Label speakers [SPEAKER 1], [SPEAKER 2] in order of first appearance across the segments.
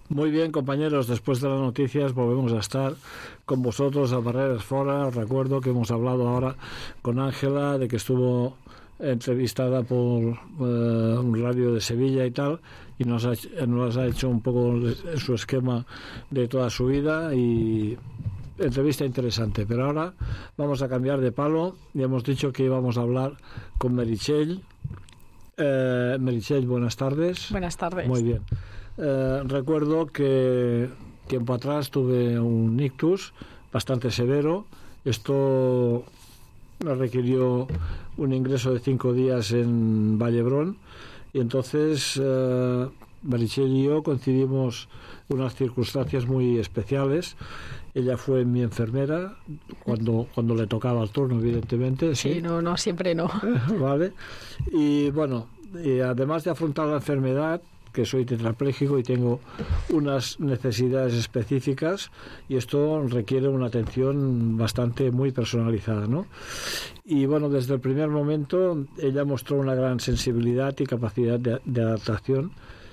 [SPEAKER 1] Muy bien, compañeros, después de las noticias volvemos a estar con vosotros a Barreres Fora. Os recuerdo que hemos hablado ahora con Ángela, de que estuvo entrevistada por un radio de Sevilla y tal, y nos ha hecho un poco su esquema de toda su vida, y entrevista interesante. Pero ahora vamos a cambiar de palo y hemos dicho que íbamos a hablar con Meritxell. Meritxell, buenas tardes.
[SPEAKER 2] Buenas tardes.
[SPEAKER 1] Muy bien. Recuerdo que tiempo atrás tuve un ictus bastante severo. Esto me requirió un ingreso de 5 días en Vallebrón, y entonces Meritxell y yo coincidimos unas circunstancias muy especiales. Ella fue mi enfermera cuando le tocaba el turno, evidentemente.
[SPEAKER 2] Sí, no, siempre no.
[SPEAKER 1] Vale. Y bueno, y además de afrontar la enfermedad, que soy tetrapléjico y tengo unas necesidades específicas, y esto requiere una atención bastante muy personalizada, ¿no? Y bueno, desde el primer momento ella mostró una gran sensibilidad y capacidad de adaptación,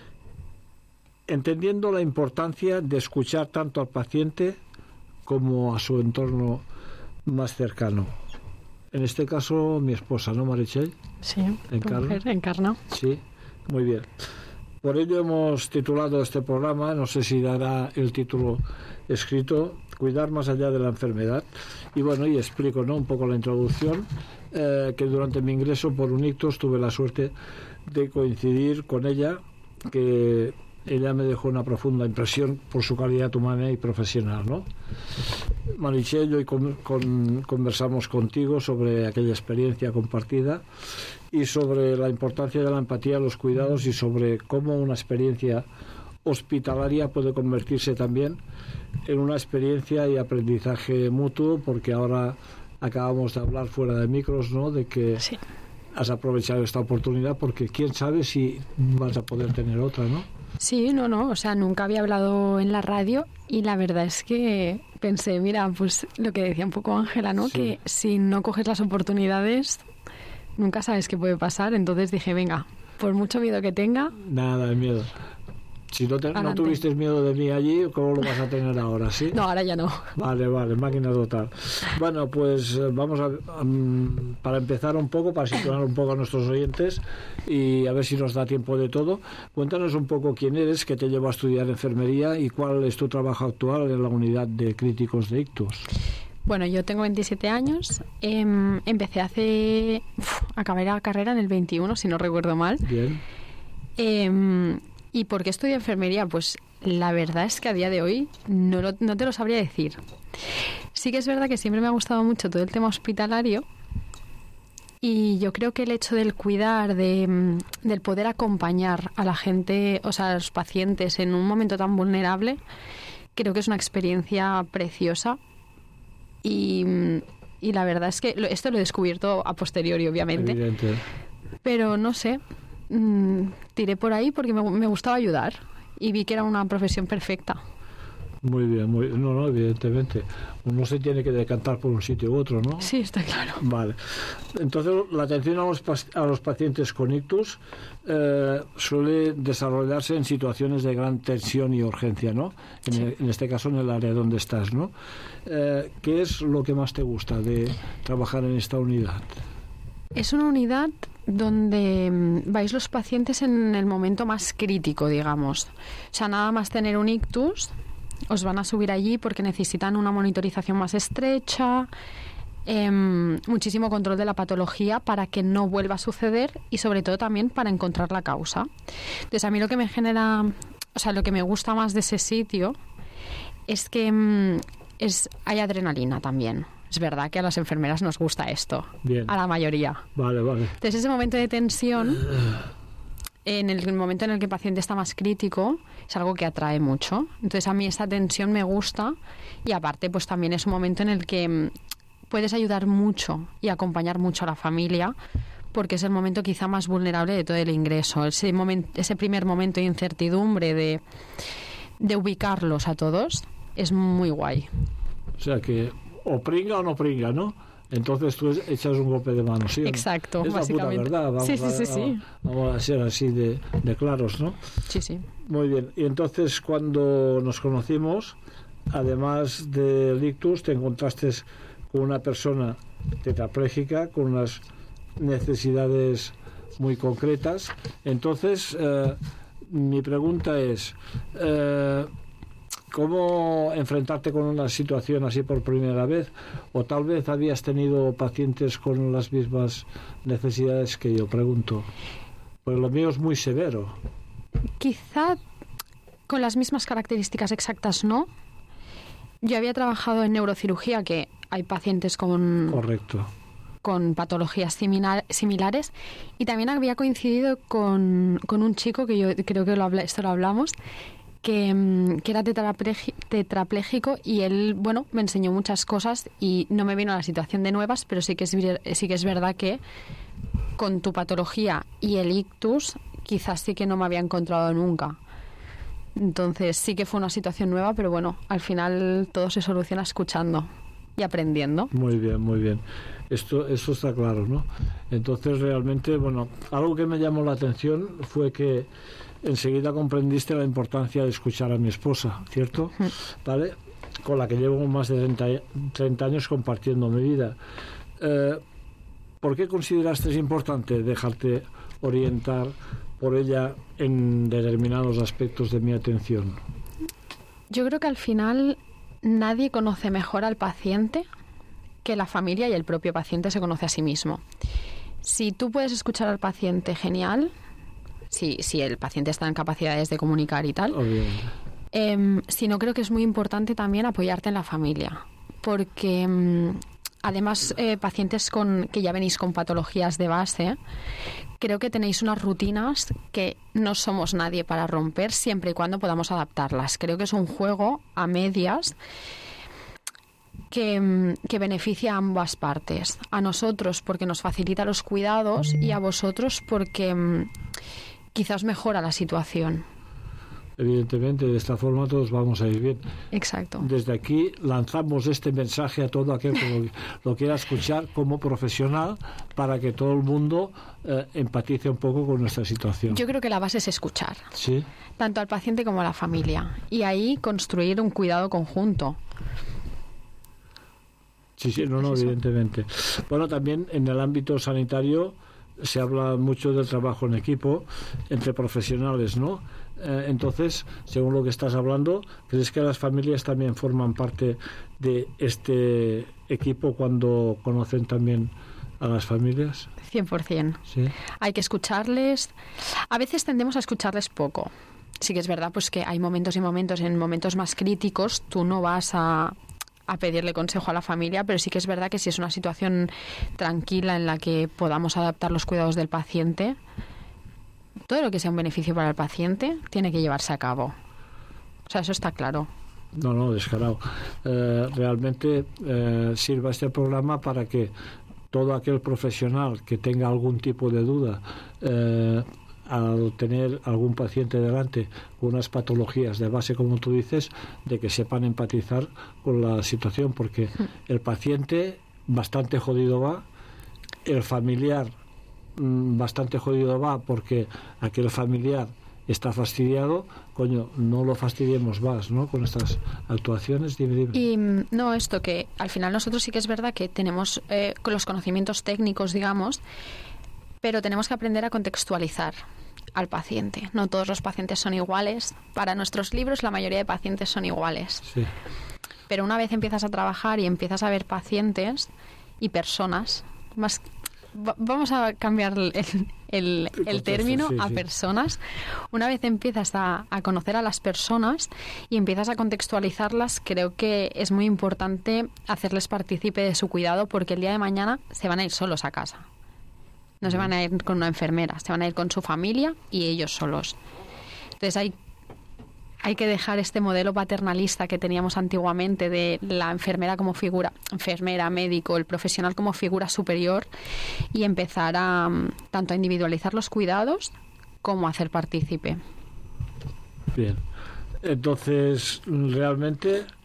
[SPEAKER 1] entendiendo la importancia de escuchar tanto al paciente como a su entorno más cercano. En este caso, mi esposa, ¿no, Meritxell?
[SPEAKER 2] Sí, Encarna.
[SPEAKER 1] Sí, muy bien. Por ello hemos titulado este programa, no sé si dará el título escrito, Cuidar más allá de la enfermedad. Y bueno, y explico, ¿no?, un poco la introducción, que durante mi ingreso por un ictus tuve la suerte de coincidir con ella, que ella me dejó una profunda impresión por su calidad humana y profesional, ¿no? Meritxell, hoy conversamos contigo sobre aquella experiencia compartida y sobre la importancia de la empatía, los cuidados, y sobre cómo una experiencia hospitalaria puede convertirse también en una experiencia y aprendizaje mutuo, porque ahora acabamos de hablar fuera de micros, ¿no?, de que sí, has aprovechado esta oportunidad, porque quién sabe si vas a poder tener otra, ¿no?
[SPEAKER 2] Sí, no, o sea, nunca había hablado en la radio, y la verdad es que pensé, mira, pues lo que decía un poco Ángela, ¿no? Sí. Que si no coges las oportunidades, nunca sabes qué puede pasar. Entonces dije, venga, por mucho miedo que tenga... Nada
[SPEAKER 1] de miedo. Si no tuviste miedo de mí allí, ¿cómo lo vas a tener ahora, sí?
[SPEAKER 2] No, ahora ya no.
[SPEAKER 1] Vale, máquina total. Bueno, pues vamos para empezar un poco, para situar un poco a nuestros oyentes y a ver si nos da tiempo de todo. Cuéntanos un poco quién eres, qué te llevó a estudiar enfermería y cuál es tu trabajo actual en la unidad de críticos de ictus.
[SPEAKER 2] Bueno, yo tengo 27 años, empecé acabé la carrera en el 21, si no recuerdo mal.
[SPEAKER 1] Bien.
[SPEAKER 2] ¿Y por qué estudié enfermería? Pues la verdad es que a día de hoy no te lo sabría decir. Sí que es verdad que siempre me ha gustado mucho todo el tema hospitalario, y yo creo que el hecho del cuidar, del poder acompañar a la gente, o sea, a los pacientes en un momento tan vulnerable, creo que es una experiencia preciosa. Y la verdad es que esto lo he descubierto a posteriori, obviamente.
[SPEAKER 1] Evidente.
[SPEAKER 2] Pero no sé, tiré por ahí porque me gustaba ayudar y vi que era una profesión perfecta.
[SPEAKER 1] Muy bien, no, evidentemente. Uno se tiene que decantar por un sitio u otro, ¿no?
[SPEAKER 2] Sí, está claro.
[SPEAKER 1] Vale. Entonces, la atención a los pacientes con ictus suele desarrollarse en situaciones de gran tensión y urgencia, ¿no? En este caso, en el área donde estás, ¿no? ¿Qué es lo que más te gusta de trabajar en esta unidad?
[SPEAKER 2] Es una unidad donde vais los pacientes en el momento más crítico, digamos. O sea, nada más tener un ictus, os van a subir allí porque necesitan una monitorización más estrecha, muchísimo control de la patología para que no vuelva a suceder, y sobre todo también para encontrar la causa. Entonces, a mí lo que me genera, o sea, lo que me gusta más de ese sitio es que hay adrenalina también. Es verdad que a las enfermeras nos gusta esto.
[SPEAKER 1] Bien.
[SPEAKER 2] A la mayoría.
[SPEAKER 1] Vale.
[SPEAKER 2] Entonces, ese momento de tensión, en el momento en el que el paciente está más crítico, es algo que atrae mucho. Entonces, a mí esta tensión me gusta, y aparte, pues también es un momento en el que puedes ayudar mucho y acompañar mucho a la familia, porque es el momento quizá más vulnerable de todo el ingreso. Ese primer momento de incertidumbre, de ubicarlos a todos, es muy guay.
[SPEAKER 1] O sea que o pringa o no pringa, ¿no? Entonces tú echas un golpe de mano, ¿sí?
[SPEAKER 2] Exacto,
[SPEAKER 1] es
[SPEAKER 2] básicamente.
[SPEAKER 1] La puta verdad.
[SPEAKER 2] Sí.
[SPEAKER 1] Vamos a ser así de claros, ¿no?
[SPEAKER 2] Sí.
[SPEAKER 1] Muy bien. Y entonces, cuando nos conocimos, además del ictus, te encontraste con una persona tetrapléjica, con unas necesidades muy concretas. Entonces, mi pregunta es, ¿cómo enfrentarte con una situación así por primera vez? O tal vez habías tenido pacientes con las mismas necesidades que yo, pregunto. Pues lo mío es muy severo.
[SPEAKER 2] Quizá con las mismas características exactas no. Yo había trabajado en neurocirugía, que hay pacientes con...
[SPEAKER 1] Correcto.
[SPEAKER 2] Con patologías similares, y también había coincidido con un chico que yo creo que esto lo hablamos, que era tetrapléjico, y él, bueno, me enseñó muchas cosas y no me vino a la situación de nuevas, pero sí que es verdad que con tu patología y el ictus quizás sí que no me había encontrado nunca. Entonces sí que fue una situación nueva, pero bueno, al final todo se soluciona escuchando y aprendiendo.
[SPEAKER 1] Muy bien. Eso está claro, ¿no? Entonces, realmente, bueno, algo que me llamó la atención fue que enseguida comprendiste la importancia de escuchar a mi esposa, ¿cierto? ¿Vale? Con la que llevo más de 30 años compartiendo mi vida. ¿Por qué consideraste importante dejarte orientar por ella en determinados aspectos de mi atención?
[SPEAKER 2] Yo creo que al final nadie conoce mejor al paciente que la familia, y el propio paciente se conoce a sí mismo. Si tú puedes escuchar al paciente, genial. Si el paciente está en capacidades de comunicar y tal. Si no, creo que es muy importante también apoyarte en la familia. Porque además, pacientes que ya venís con patologías de base, creo que tenéis unas rutinas que no somos nadie para romper, siempre y cuando podamos adaptarlas. Creo que es un juego a medias que beneficia a ambas partes. A nosotros porque nos facilita los cuidados, y a vosotros porque quizás mejora la situación.
[SPEAKER 1] Evidentemente, de esta forma todos vamos a ir bien.
[SPEAKER 2] Exacto.
[SPEAKER 1] Desde aquí lanzamos este mensaje a todo aquel que lo quiera escuchar como profesional, para que todo el mundo empatice un poco con nuestra situación.
[SPEAKER 2] Yo creo que la base es escuchar.
[SPEAKER 1] Sí.
[SPEAKER 2] Tanto al paciente como a la familia. Y ahí construir un cuidado conjunto.
[SPEAKER 1] Sí, no, evidentemente. Bueno, también en el ámbito sanitario se habla mucho del trabajo en equipo entre profesionales, ¿no? Entonces, según lo que estás hablando, ¿crees que las familias también forman parte de este equipo cuando conocen también a las familias?
[SPEAKER 2] 100%.
[SPEAKER 1] Sí.
[SPEAKER 2] Hay que escucharles. A veces tendemos a escucharles poco. Sí que es verdad pues que hay momentos y momentos. En momentos más críticos tú no vas a pedirle consejo a la familia, pero sí que es verdad que si es una situación tranquila en la que podamos adaptar los cuidados del paciente, todo lo que sea un beneficio para el paciente tiene que llevarse a cabo. O sea, eso está claro.
[SPEAKER 1] No, descarado. Realmente sirva este programa para que todo aquel profesional que tenga algún tipo de duda al tener algún paciente delante con unas patologías de base, como tú dices, de que sepan empatizar con la situación, porque el paciente bastante jodido va, el familiar bastante jodido va, porque aquel familiar está fastidiado. Coño, no lo fastidiemos más, ¿no?, con estas actuaciones. Dime.
[SPEAKER 2] Y no, esto que al final nosotros sí que es verdad que tenemos con los conocimientos técnicos, digamos, pero tenemos que aprender a contextualizar al paciente. No todos los pacientes son iguales. Para nuestros libros la mayoría de pacientes son iguales.
[SPEAKER 1] Sí.
[SPEAKER 2] Pero una vez empiezas a trabajar y empiezas a ver pacientes y personas, más vamos a cambiar el término a personas. Una vez empiezas a conocer a las personas y empiezas a contextualizarlas, creo que es muy importante hacerles partícipe de su cuidado, porque el día de mañana se van a ir solos a casa. No se van a ir con una enfermera, se van a ir con su familia y ellos solos. Entonces hay que dejar este modelo paternalista que teníamos antiguamente de la enfermera como figura, enfermera, médico, el profesional como figura superior, y empezar tanto a individualizar los cuidados como a hacer partícipe.
[SPEAKER 1] Bien. Entonces, realmente